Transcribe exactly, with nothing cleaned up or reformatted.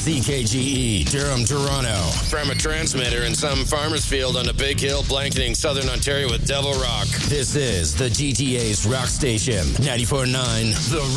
C K G E, Durham, Toronto. From a transmitter in some farmer's field on a big hill blanketing southern Ontario with Devil Rock. This is the G T A's rock station, ninety-four point nine The